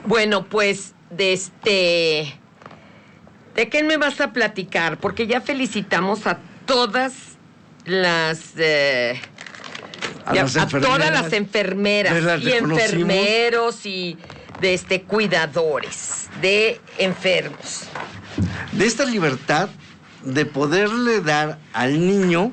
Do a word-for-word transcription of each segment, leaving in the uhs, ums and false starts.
Bueno, pues, de este... ¿De qué me vas a platicar? Porque ya felicitamos a todas las... Eh, a, ya, las a todas las enfermeras las y enfermeros y de este cuidadores de enfermos. De esta libertad de poderle dar al niño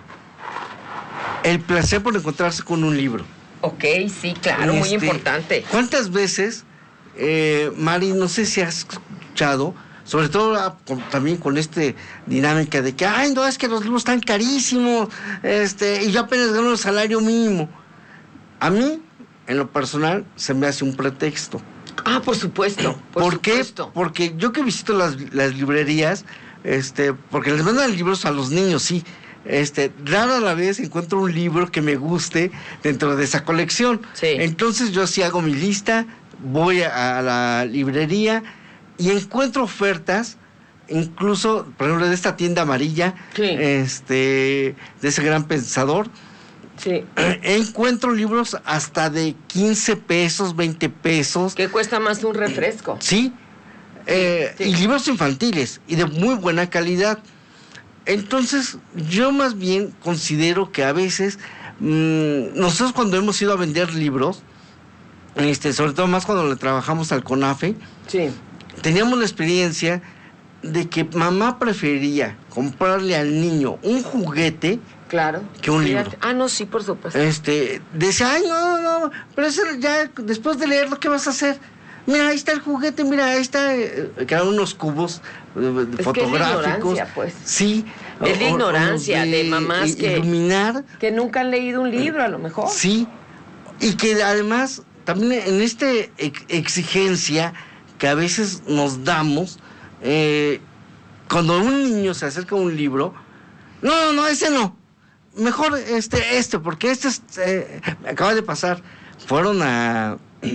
el placer por encontrarse con un libro. Ok, sí, claro, este, muy importante. ¿Cuántas veces, eh, Mari, no sé si has escuchado, sobre todo ah, con, también con esta dinámica de que, ay, no, es que los libros están carísimos, este, y yo apenas gano el salario mínimo? A mí, en lo personal, se me hace un pretexto. Ah, por supuesto. Por, ¿Por supuesto. qué? Porque yo que visito las, las librerías, este, porque les mandan libros a los niños, sí. Este, rara la vez encuentro un libro que me guste dentro de esa colección. Sí. Entonces yo sí hago mi lista, voy a, a la librería y encuentro ofertas, incluso, por ejemplo, de esta tienda amarilla, sí. este, de ese gran pensador. Sí. Encuentro libros hasta de quince pesos, veinte pesos. Que cuesta más un refresco. Sí. Eh, sí. Y libros infantiles y de muy buena calidad. Entonces, yo más bien considero que a veces mmm, nosotros cuando hemos ido a vender libros, este, sobre todo más cuando le trabajamos al CONAFE, sí. teníamos la experiencia de que mamá prefería comprarle al niño un juguete, claro, que un libro. Ah, no, sí, por supuesto. Este, decía, ay, no, no, pero eso ya, después de leerlo, ¿qué vas a hacer? Mira, ahí está el juguete, mira, ahí está, eh, que eran unos cubos eh, es fotográficos. Que es la ignorancia, pues. Sí. Es la ignorancia de, de mamás que... Iluminar. Que nunca han leído un libro, a lo mejor. Sí, y que además, también en esta ex exigencia que a veces nos damos, eh, cuando un niño se acerca a un libro, no, no, no, ese no. Mejor este, este, porque este es, eh, acaba de pasar. Fueron a,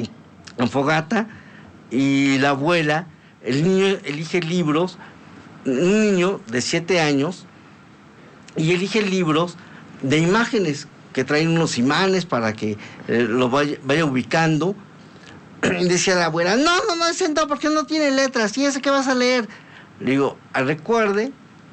a fogata y la abuela, el niño elige libros, un niño de siete años, y elige libros de imágenes que traen unos imanes para que eh, lo vaya, vaya ubicando. Y decía la abuela, no, no, no, ese no, porque no tiene letras, ¿y ese qué vas a leer? Le digo, recuerde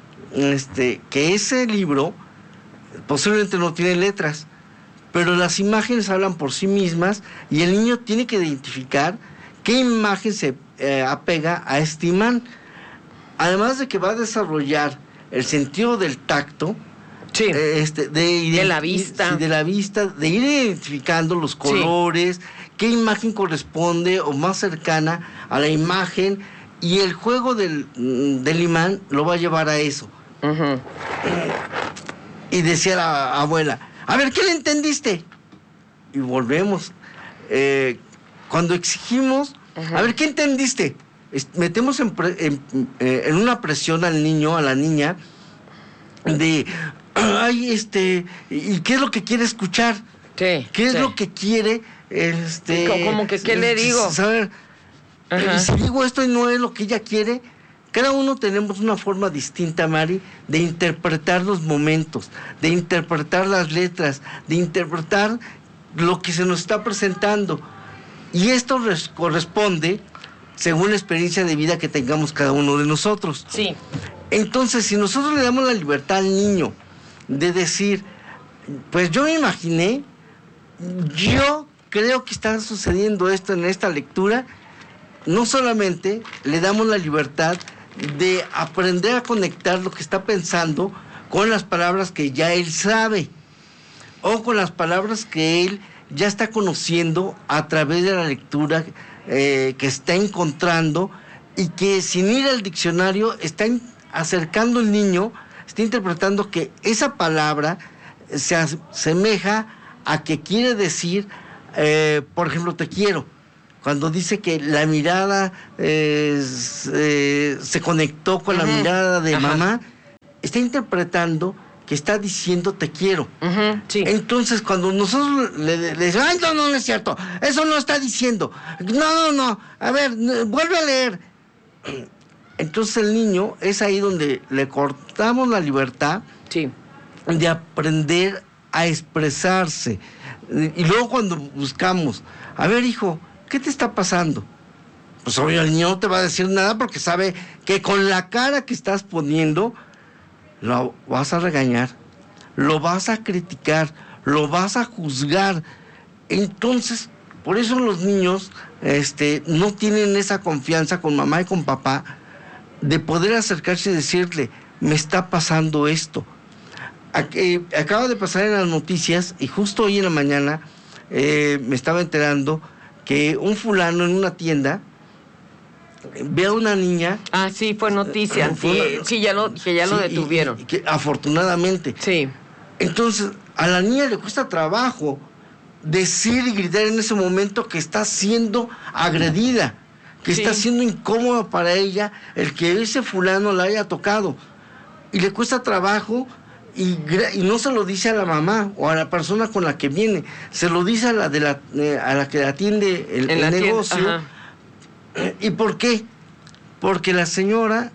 este, que ese libro posiblemente no tiene letras, pero las imágenes hablan por sí mismas y el niño tiene que identificar qué imagen se eh, apega a este imán. Además de que va a desarrollar el sentido del tacto, sí. eh, este, de, de la vista, sí, de la vista, de ir identificando los colores, sí. qué imagen corresponde o más cercana a la imagen, y el juego del, del imán lo va a llevar a eso. Uh-huh. Y decía la abuela, a ver, ¿qué le entendiste? Y volvemos. Eh, cuando exigimos, uh-huh. a ver, ¿qué entendiste? Metemos en, pre, en, en una presión al niño, a la niña, de, ay, este, ¿y qué es lo que quiere escuchar? Sí, ¿Qué es sí. lo que quiere? Este, ¿Cómo que qué le digo? Saber, uh-huh. si digo esto y no es lo que ella quiere. Cada uno tenemos una forma distinta, Mari, de interpretar los momentos, de interpretar las letras, de interpretar lo que se nos está presentando. Y esto res- corresponde según la experiencia de vida que tengamos cada uno de nosotros. Sí. Entonces, si nosotros le damos la libertad al niño de decir, pues yo me imaginé, yo creo que está sucediendo esto en esta lectura, no solamente le damos la libertad de aprender a conectar lo que está pensando con las palabras que ya él sabe o con las palabras que él ya está conociendo a través de la lectura eh, que está encontrando, y que sin ir al diccionario está in- acercando el niño, está interpretando que esa palabra se asemeja a que quiere decir, eh, por ejemplo, te quiero. Cuando dice que la mirada eh, se, se conectó con uh-huh. la mirada de Ajá. mamá, está interpretando que está diciendo te quiero. Uh-huh. Sí. Entonces, cuando nosotros le, le decimos, ay, no, no, no es cierto, eso no está diciendo, no, no, no, a ver, vuelve a leer. Entonces el niño, es ahí donde le cortamos la libertad sí. de aprender a expresarse. Y luego cuando buscamos, a ver, hijo, ¿qué te está pasando? pues obvio el niño no te va a decir nada porque sabe que con la cara que estás poniendo lo vas a regañar, lo vas a criticar, lo vas a juzgar. Entonces, por eso los niños este, no tienen esa confianza con mamá y con papá de poder acercarse y decirle, me está pasando esto. Aquí, acaba de pasar en las noticias y justo hoy en la mañana eh, me estaba enterando que un fulano en una tienda ve a una niña. Ah, sí, fue noticia. Eh, fue sí, una, sí, ya lo, que ya sí, lo detuvieron. Y, y que, afortunadamente. Sí. Entonces, a la niña le cuesta trabajo decir y gritar en ese momento que está siendo agredida, que sí. está siendo incómodo para ella el que ese fulano la haya tocado. Y le cuesta trabajo y, y no se lo dice a la mamá o a la persona con la que viene, se lo dice a la, de la, eh, a la que atiende el, el negocio. Tienda, ¿y por qué? Porque la señora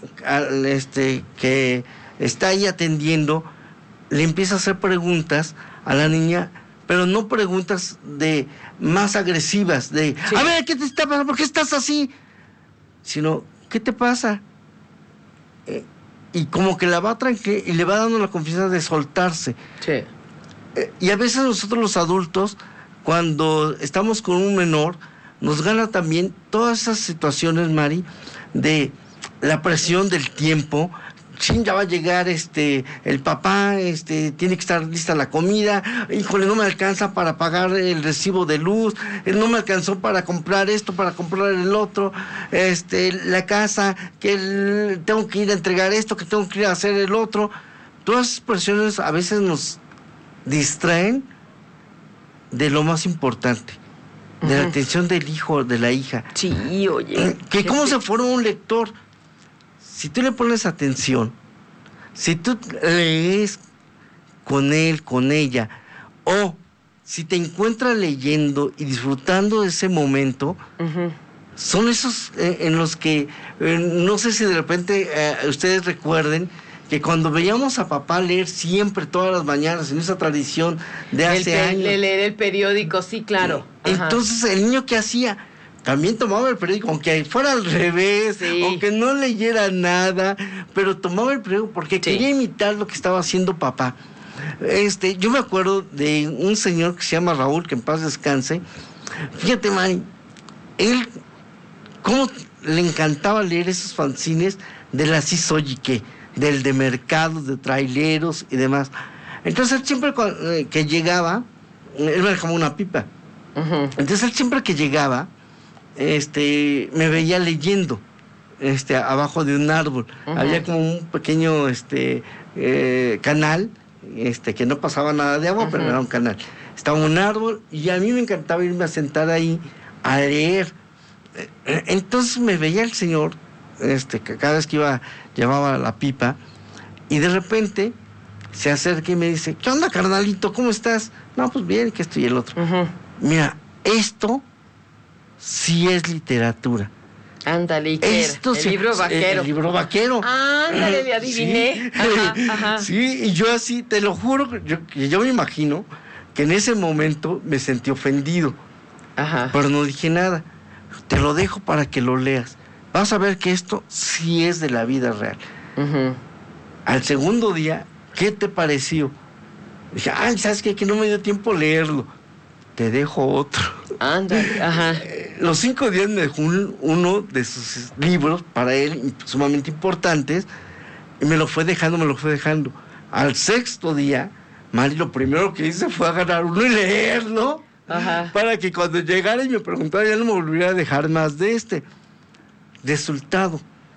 este, que está ahí atendiendo le empieza a hacer preguntas a la niña, pero no preguntas de más agresivas, de, sí. a ver, ¿qué te está pasando? ¿Por qué estás así? Sino, ¿qué te pasa? Eh, y como que la va tranquila y le va dando la confianza de soltarse. Sí. Eh, y a veces nosotros los adultos, cuando estamos con un menor, nos gana también todas esas situaciones, Mari, de la presión del tiempo. Chin, ya va a llegar este el papá, este tiene que estar lista la comida, híjole, no me alcanza para pagar el recibo de luz, no me alcanzó para comprar esto, para comprar el otro, este la casa, que el, tengo que ir a entregar esto, que tengo que ir a hacer el otro. Todas esas presiones a veces nos distraen de lo más importante, de uh-huh. la atención del hijo, de la hija. Sí, oye. Que como se fuera un lector. Si tú le pones atención, si tú lees con él, con ella, o si te encuentras leyendo y disfrutando de ese momento, uh-huh. son esos eh, en los que, eh, no sé si de repente eh, ustedes recuerden, que cuando veíamos a papá leer siempre, todas las mañanas, en esa tradición de hace el, años. De leer el periódico, sí, claro. Entonces, el niño, ¿qué hacía? También tomaba el periódico, aunque fuera al revés, sí. aunque no leyera nada, pero tomaba el periódico porque sí. quería imitar lo que estaba haciendo papá. Este, yo me acuerdo de un señor que se llama Raúl, que en paz descanse. Fíjate, Mari, él, cómo le encantaba leer esos fanzines de la Sí Soy y Qué, del de mercados, de traileros y demás. Entonces, él siempre que llegaba, él me dejaba una pipa. Uh-huh. Entonces, él siempre que llegaba, este me veía leyendo este abajo de un árbol. Uh-huh. Había como un pequeño este eh, canal este que no pasaba nada de agua, uh-huh. pero era un canal. Estaba un árbol y a mí me encantaba irme a sentar ahí a leer. Entonces me veía el señor este que cada vez que iba llevaba la pipa y de repente se acerca y me dice, ¿qué onda, carnalito? ¿Cómo estás? No, pues bien, que esto y el otro. Uh-huh. Mira, esto sí es literatura. Ándale, ¿qué Esto el sí, libro vaquero. El libro vaquero. Ándale, le adiviné. Sí, ajá, ajá. Sí, y yo así, te lo juro, yo, yo me imagino que en ese momento me sentí ofendido. Ajá. Pero no dije nada. Te lo dejo para que lo leas. Vas a ver que esto sí es de la vida real. Uh-huh. Al segundo día, ¿qué te pareció? Dije, ay, ¿sabes qué? Que no me dio tiempo leerlo. Te dejo otro. Ándale, ajá. Los cinco días me dejó un, uno de sus libros para él sumamente importantes y me lo fue dejando, me lo fue dejando. Al sexto día, Mari, lo primero que hice fue agarrar uno y leerlo. Ajá. Para que cuando llegara y me preguntara ya no me volviera a dejar más de este. Resultado.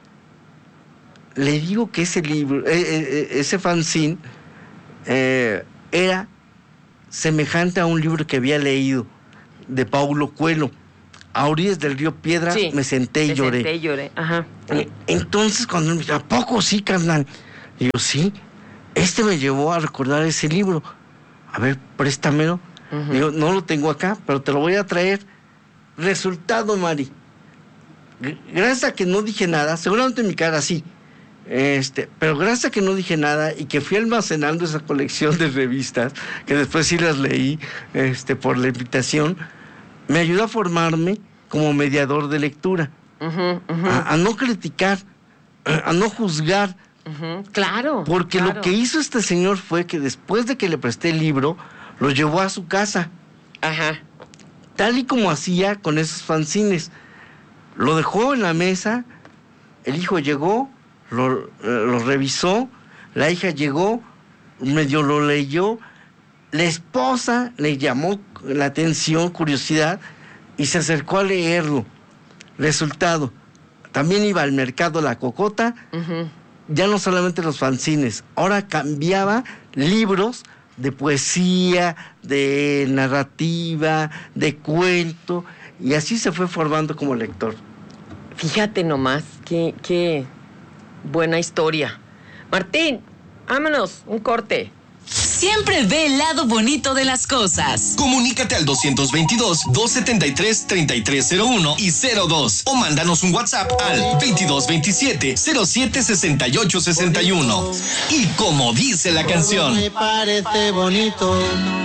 Le digo que ese libro, eh, eh, ese fanzine, eh, era semejante a un libro que había leído de Paulo Coelho. A orillas del río Piedra, sí, me senté y me lloré. Senté y lloré. Ajá. Entonces, cuando me dijo, ¿a poco sí, carnal? Y yo, sí. Este me llevó a recordar ese libro. A ver, préstamelo. Uh-huh. Digo, no lo tengo acá, pero te lo voy a traer. Resultado, Mari. Gracias a que no dije nada, seguramente en mi cara sí. Este, pero gracias a que no dije nada y que fui almacenando esa colección de revistas, que después sí las leí este, por la invitación, me ayudó a formarme como mediador de lectura. Uh-huh, uh-huh. A, a no criticar, a no juzgar. Uh-huh. Claro. Porque claro. lo que hizo este señor fue que después de que le presté el libro, lo llevó a su casa. Ajá. Tal y como hacía con esos fanzines. Lo dejó en la mesa, el hijo llegó, lo, lo revisó, la hija llegó, medio lo leyó, la esposa le llamó la atención, curiosidad, y se acercó a leerlo. Resultado, también iba al mercado La Cocota, uh-huh. ya no solamente los fanzines, ahora cambiaba libros de poesía, de narrativa, de cuento, y así se fue formando como lector. Fíjate nomás, qué, qué buena historia. Martín, vámonos, un corte. Siempre ve el lado bonito de las cosas. Comunícate al dos veintidós, doscientos setenta y tres, treinta y tres cero uno y cero dos o mándanos un WhatsApp al veintidós veintisiete, cero siete sesenta y ocho sesenta y uno. Y como dice la canción, me parece bonito.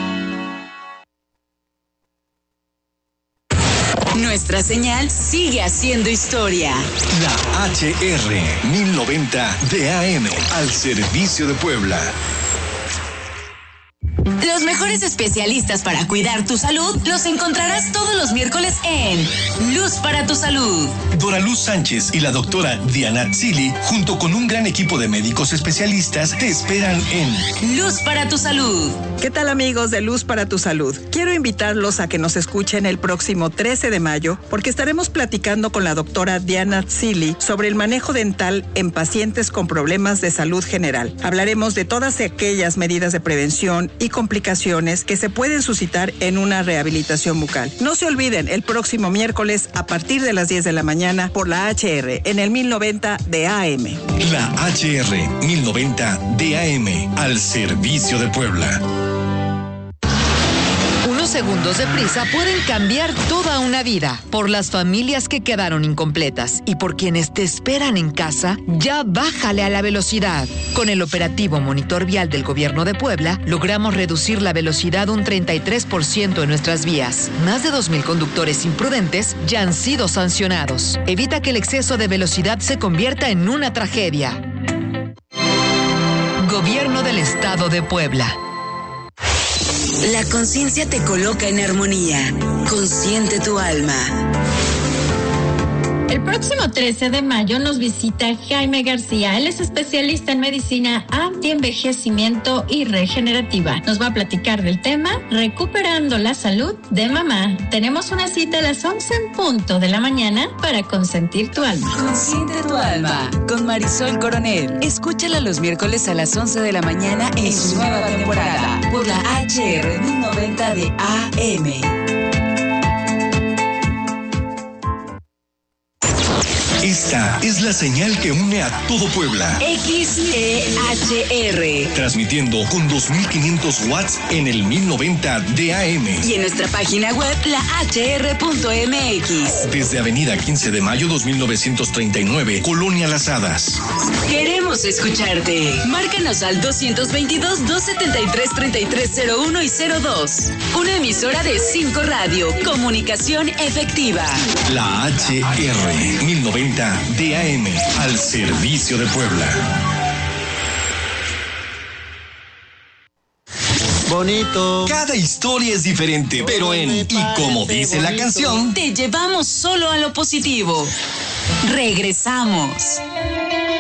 Nuestra señal sigue haciendo historia. La H R mil noventa D A M al servicio de Puebla. Los mejores especialistas para cuidar tu salud los encontrarás todos los miércoles en Luz para tu Salud. Dora Luz Sánchez y la doctora Diana Tzili, junto con un gran equipo de médicos especialistas, te esperan en Luz para tu Salud. ¿Qué tal, amigos de Luz para tu Salud? Quiero invitarlos a que nos escuchen el próximo trece de mayo porque estaremos platicando con la doctora Diana Tzili sobre el manejo dental en pacientes con problemas de salud general. Hablaremos de todas aquellas medidas de prevención y complicaciones que se pueden suscitar en una rehabilitación bucal. No se olviden, el próximo miércoles a partir de las diez de la mañana por la H R en el mil noventa de A M. La H R mil noventa D A M al servicio de Puebla. Unos segundos de prisa pueden cambiar toda una vida. Por las familias que quedaron incompletas y por quienes te esperan en casa, ya bájale a la velocidad. Con el operativo Monitor Vial del Gobierno de Puebla, logramos reducir la velocidad un treinta y tres por ciento en nuestras vías. Más de dos mil conductores imprudentes ya han sido sancionados. Evita que el exceso de velocidad se convierta en una tragedia. Gobierno del Estado de Puebla. La conciencia te coloca en armonía. Consiente tu alma. El próximo trece de mayo nos visita Jaime García. Él es especialista en medicina antienvejecimiento y regenerativa. Nos va a platicar del tema Recuperando la salud de mamá. Tenemos una cita a las once en punto de la mañana para consentir tu alma. Consiente tu alma con Marisol Coronel. Escúchala los miércoles a las once de la mañana en su nueva temporada por la H R mil noventa de A M. Esta es la señal que une a todo Puebla. X E H R. Transmitiendo con dos mil quinientos watts en el mil noventa D A M. Y en nuestra página web, la H R punto M X. Desde Avenida quince de mayo dos mil novecientos treinta y nueve, Colonia Las Hadas. Queremos escucharte. Márcanos al doscientos veintidós, doscientos setenta y tres, treinta y tres cero uno y cero dos. Una emisora de cinco Radio. Comunicación efectiva. La H R mil noventa D A M al servicio de Puebla. Bonito. Cada historia es diferente, pero en Y como dice la canción, te llevamos solo a lo positivo. Regresamos.